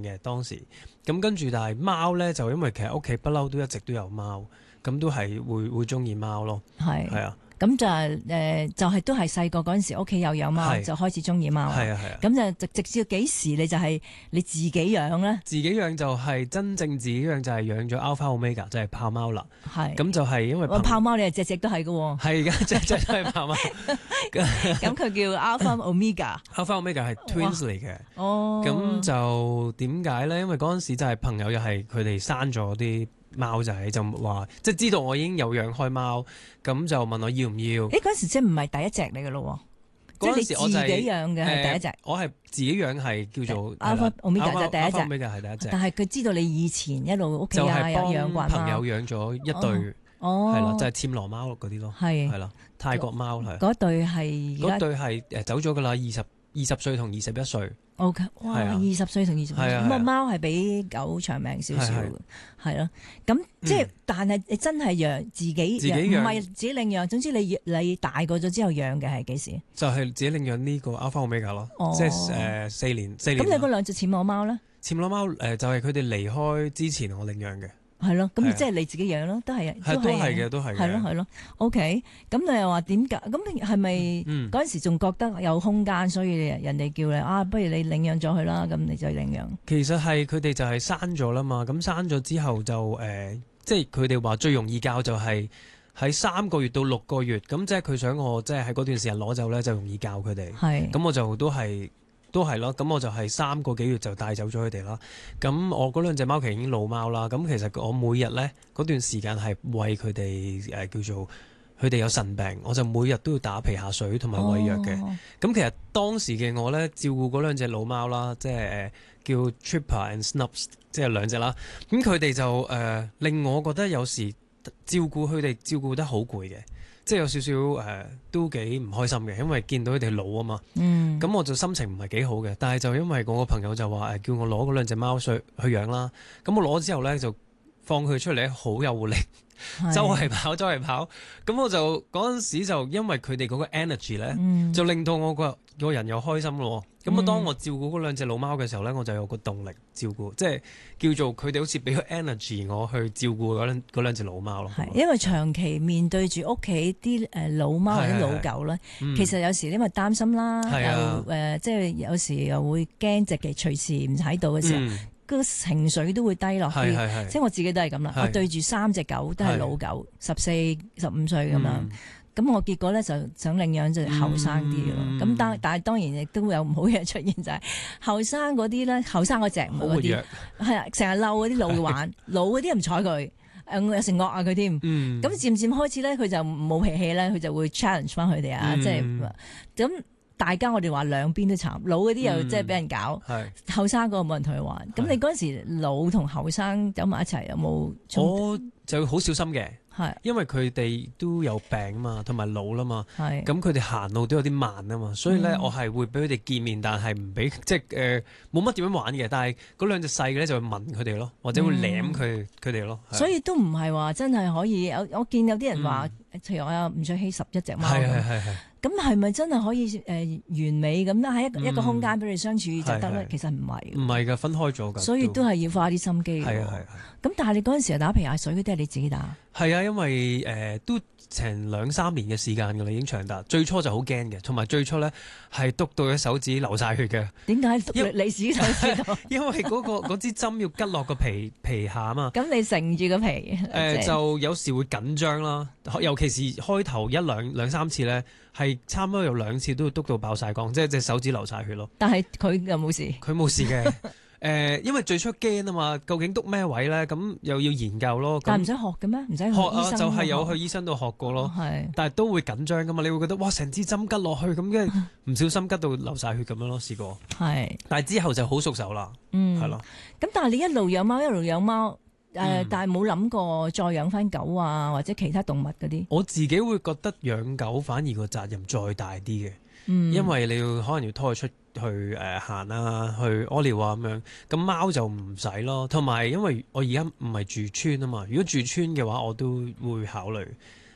嘅當時。咁跟住，但係貓咧就因為其實屋企不嬲都一直都有貓，咁都係會中意貓咯。係啊。 咁就係都係細個嗰陣時屋企有養貓，就開始中意貓。係啊。咁就直至幾時你就係你自己養咧？自己養就係真正自己養就係養咗 Alpha Omega，就係豹貓啦。 係。 咁就係因為豹貓你係隻都係㗎喎。 係㗎，隻都係豹貓。 咁佢叫 Alpha Omega。Alpha Omega 係 twins 嚟嘅。哦。咁就點解咧？因為嗰陣時就係朋友又係佢哋生咗啲貓仔，就話即係知道我已經有養開貓，咁就問我要唔要？ 嗰陣時即係唔係第一隻嚟嘅咯？即係你自己養嘅係第一隻。 我係自己養係叫做 Alpha Omega 就第一隻。 Alpha Omega 係第一隻。 但係佢知道你以前一路屋企有養慣貓。 朋友養咗一對，係啦，就係暹羅貓嗰啲咯，係啦，泰國貓係。 嗰對係走咗㗎啦，20歲同21歲。 OK， 哇！20歲同21歲，咁啊貓係比狗長命少少嘅，係咯。咁即係，但係你真係養自己養，唔係自己領養。總之你大個咗之後養嘅係幾時？就係自己領養呢個 Alpha Omega 咯，即係4年。咁你嗰兩隻暹羅貓咧？暹羅貓就係佢哋離開之前我領養嘅。係咯，咁即係你自己養咯，都係嘅。係咯。OK，咁你又話點解？咁你係咪嗰陣時仲覺得有空間，所以人哋叫你不如你領養咗佢啦，咁你就領養。其實係佢哋就係生咗啦嘛，咁生咗之後就即係佢哋話最容易教就係喺3個月到6個月，咁即係佢想我即係喺嗰段時間攞走咧，就容易教佢哋。係，咁我就都係咯，咁我就係3個幾月就帶走咗佢哋啦。咁我嗰兩隻貓其實已經老貓啦。咁其實我每日呢嗰段時間係餵佢哋叫做佢哋有腎病，我就每日都要打皮下水同埋餵藥嘅。咁其實當時嘅我呢，照顧嗰兩隻老貓啦，即係叫 Tripper and Snubs，即係兩隻啦。咁佢哋就令我覺得有時照顧佢哋照顧得好攰嘅。即係有少少都幾唔開心嘅，因為見到佢哋老啊嘛。咁我就心情唔係幾好嘅。但係就因為我個朋友就話叫我攞嗰兩隻貓去養啦。咁我攞之後呢，就放佢出嚟，好有活力，周圍跑。咁我就嗰陣時就因為佢哋嗰個 energy 呢，就令到我個人又開心咯。咁當我照顧嗰兩隻老貓嘅時候呢，我就有個動力照顧，即係叫做佢哋好似俾個 energy 我去照顧嗰兩隻老貓咯。係因為長期面對住屋企啲老貓或者老狗呢，其實有時因為擔心啦，又即係有時又會驚隻嘅隨時唔喺度嘅時候，個情緒都會低落啲。即係我自己都係咁啦，我對住3隻狗都係老狗，14、15歲咁樣。咁我結果咧就想領養就後生啲咯，咁但係當然亦都有唔好嘅出現，就係後生嗰啲咧，後生嗰隻唔係嗰啲，係啊，成日嬲嗰啲老玩，老嗰啲又唔睬佢，有時惡啊佢添，咁漸漸開始咧佢就冇脾氣咧，佢就會 challenge 翻佢哋啊，即係咁大家我哋話兩邊都慘，老嗰啲又即係俾人搞，後生嗰個冇人同佢玩，咁你嗰陣時老同後生走埋一齊有冇？ 我就好小心嘅。因為佢哋都有病啊嘛，同埋老啦嘛，咁佢哋行路都有啲慢啊嘛，所以咧我係會俾佢哋見面，但係唔俾即係冇乜點樣玩嘅，但係嗰兩隻細嘅咧就會問佢哋咯，或者會舐佢哋咯。所以都唔係話真係可以，我見有啲人話，譬如我有吳卓羲11隻貓，咁係咪真係可以完美咁咧？喺一個空間俾你相處就得咧？其實唔係，唔係㗎，分開咗㗎。所以都係要花啲心機。咁但係你嗰陣時打皮下水嗰啲係你自己打？係啊，因為都成2-3年嘅時間㗎啦，已經長達。最初就好驚嘅，同埋最初咧係篤到隻手指流晒血嘅。點解篤你自己手指度？因為嗰支針要拮落個皮下啊嘛。咁你承住個皮？就有時會緊張啦，尤其是開頭兩三次咧，係差唔多有2次都會篤到爆晒光，即係隻手指流晒血咯。但係佢又冇事？佢冇事嘅。因為最初驚啊嘛，究竟篤咩位咧？咁又要研究咯。但係唔使學嘅咩？唔使學啊，就係有去醫生度學過咯。但係都會緊張噶嘛，你會覺得哇，成支針拮落去咁，跟住唔小心拮到流晒血咁樣咯，試過。但係之後就好熟手啦。係咯。咁但係你一路養貓，但係冇諗過再養翻狗啊，或者其他動物嗰啲。我自己會覺得養狗反而個責任再大啲嘅。因為你可能要拖佢出去行啊，去屙尿啊咁樣，咁貓就唔使咯。同埋因為我而家唔係住村啊嘛，如果住村嘅話，我都會考慮。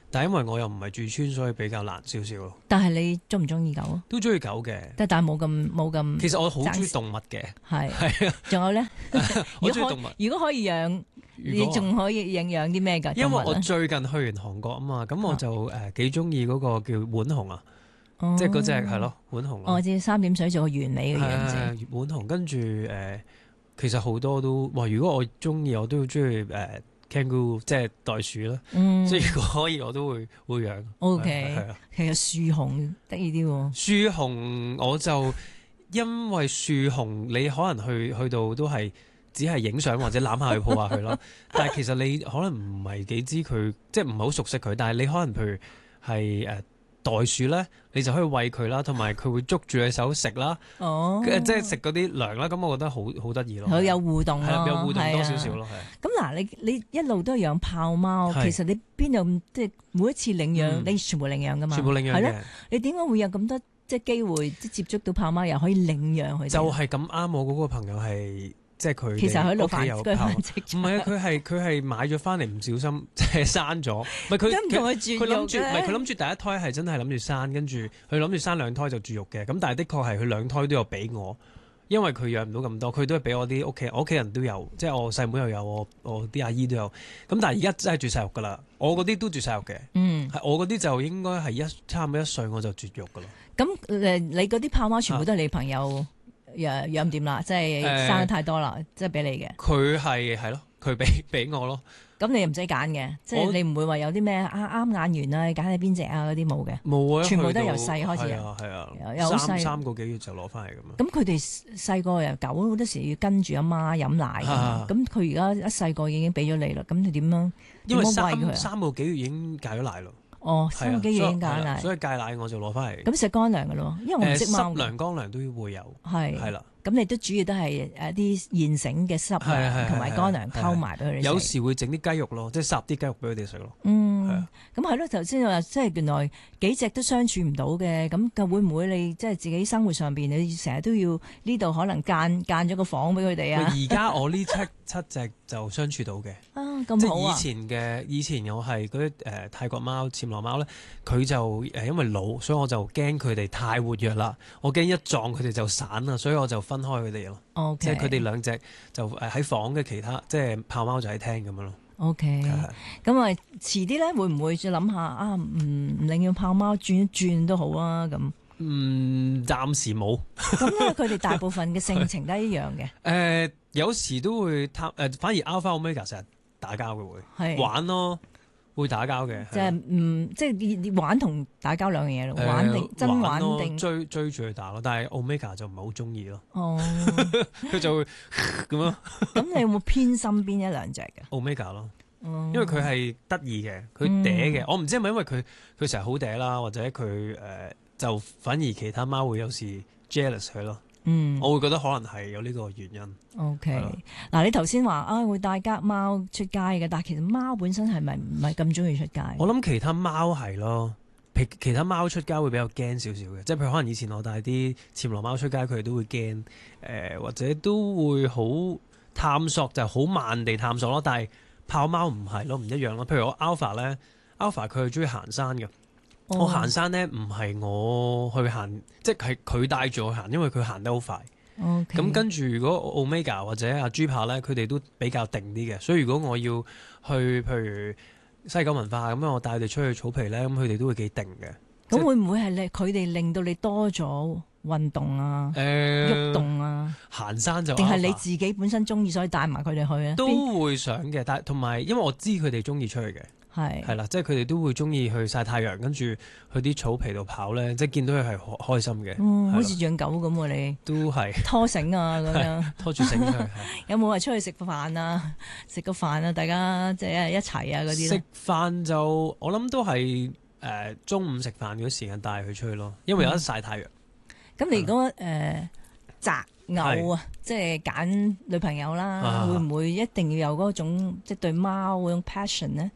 但係因為我又唔係住村，所以比較難少少咯。 但係你中唔中意狗啊？ 都中意狗嘅， 但係冇咁。其實我好中意動物嘅， 係啊。仲有咧， 我中意動物。 如果可以養，你仲可以養啲咩㗎？ 因為我最近去完韓國啊嘛，咁我就幾中意嗰個叫浣熊啊。即係嗰隻係咯，浣熊。 我知三點水做個完美嘅樣子。 浣熊跟住其實好多都哇！如果我中意，我都中意kangaroo， 即係袋鼠啦。即係如果可以，我都會養。 OK，係啊。其實樹熊得意啲喎。 樹熊我就因為樹熊你可能去到都係只係影相或者攬下去抱下佢咯。但係其實你可能唔係幾知佢，即係唔係好熟悉佢。但係你可能譬如係袋鼠咧，你就可以餵佢啦，同埋佢會捉住你手食啦，即係食嗰啲糧啦。咁我覺得好得意咯， 佢有互動咯， 有互動多少少咯。 咁嗱，你一路都養豹貓，其實你邊度即係每一次領養，你全部領養噶嘛？ 全部領養嘅。 係咯，你點解會有咁多即係機會接觸到豹貓，又可以領養佢？ 就係咁啱，我嗰個朋友係。即係佢， 其實佢屋企有豹，唔係啊！佢係買咗翻嚟唔小心即係生咗，唔係佢諗住第一胎係真係諗住生，跟住佢諗住生2胎就絕育嘅。咁但係的確係佢2胎都有俾我，因為佢養唔到咁多，佢都係俾我啲我屋企人都有，即係我細妹又有，我啲阿姨都有。咁但係而家真係絕晒育㗎啦，我嗰啲都絕晒育嘅，係我嗰啲就應該係差唔多1歲我就絕育㗎啦。 咁你嗰啲豹貓全部都係你朋友？養唔掂啦，即係生得太多啦，即係俾你嘅。佢係咯，佢俾我咯。咁你又唔使揀嘅，即係你唔會話有啲咩啱眼緣啊，揀你邊隻啊嗰啲冇嘅。冇啊，全部都由細開始。係啊，由3個幾月就攞翻嚟咁樣。咁佢哋細個由狗好多時要跟住阿媽飲奶㗎，咁佢而家一細個已經俾咗你啦，咁你點樣？因為3個幾月已經戒咗奶咯。3個幾月已經戒奶，所以戒奶我就攞翻嚟。咁食乾糧㗎咯，因為我唔識貓。濕糧乾糧都會有。係啦。咁你都主要都係啲現成嘅濕糧同埋乾糧溝埋俾佢哋食。有時會整啲雞肉咯，即係烚啲雞肉俾佢哋食咯。咁係咯，頭先話即係原來幾隻都相處唔到嘅，咁會唔會你即係自己生活上邊你成日都要呢度可能間咗個房俾佢哋啊？而家我呢七隻就相處到嘅。咁好啊！即係以前我係嗰啲泰國貓、暹羅貓咧，佢就因為老，所以我就驚佢哋太活躍啦，我驚一撞佢哋就散啦，所以我就分開佢哋咯。Okay. 即係佢哋2隻就喺房嘅，其他即係豹貓就喺廳咁樣咯。OK，咁啊遲啲咧會唔會再諗下啊？唔領養豹貓轉一轉都好啊咁。暫時冇。咁咧佢哋大部分嘅性情都係一樣嘅。有時都會反而 Alpha Omega 成日打交嘅會玩咯，會打交嘅。即係即係玩同打交兩樣嘢咯。玩定真玩定追住去打咯。但係 Omega 就唔係好中意咯。佢就會咁咯。咁你有冇偏心邊一兩隻嘅 Omega 咯？因為佢係得意嘅，佢嗲嘅。我唔知係咪因為佢成日好嗲啦，或者佢就反而其他貓會有時 jealous 佢咯。我會覺得可能係有呢個原因。OK，嗱，你頭先話會帶家貓出街嘅，但係其實貓本身係咪唔係咁中意出街？我諗其他貓係咯，其他貓出街會比較驚少少嘅，即係譬如可能以前我帶啲暹羅貓出街，佢哋都會驚，或者都會好探索，就好慢地探索咯。但係豹貓唔係咯，唔一樣咯。譬如我 Alpha 咧，Alpha 佢係中意行山嘅。我行山咧唔係我去行，即係佢帶住我行，因為佢行得好快。咁跟住如果 Omega 或者阿豬扒咧，佢哋都比較定啲嘅。所以如果我要去譬如西九文化咁樣，我帶佢哋出去草皮咧，咁佢哋都會幾定嘅。咁會唔會係佢哋令到你多咗運動啊、喐動啊？行山就定係你自己本身中意，所以帶埋佢哋去咧？都會想嘅，但係同埋因為我知佢哋中意出去嘅。係啦，即係佢哋都會中意去曬太陽，跟住去啲草皮度跑咧，即係見到佢係開心嘅。好似養狗咁喎，你都係拖繩啊咁樣，拖住繩出去。有冇話出去食飯啊？食個飯啊，大家即係一齊啊嗰啲。食飯就我諗都係中午食飯嗰時間帶佢出去咯，因為有得曬太陽。咁你如果擇偶啊，即係揀女朋友啦，會唔會一定要有嗰種即係對貓嗰種 passion 呢？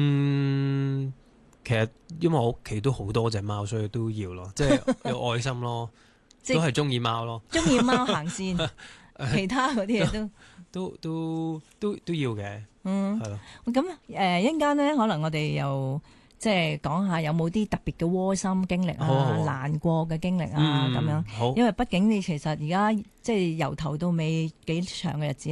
其實因為我屋企都好多隻貓，所以都要咯，即係有愛心咯，都係中意貓咯，中意貓行先，其他嗰啲嘢都要嘅，係咯。咁一陣間呢，可能我哋又即係講下有冇啲特別嘅窩心經歷啊、難過嘅經歷啊咁樣。因為畢竟你其實而家即係由頭到尾幾長嘅日子。